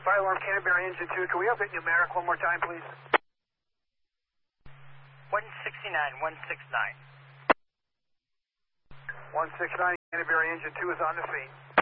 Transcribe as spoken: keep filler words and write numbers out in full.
Fire alarm Canterbury engine two. Can we have it numeric one more time, please? one sixty-nine, one sixty-nine. one sixty-nine, Canterbury engine two is on the scene.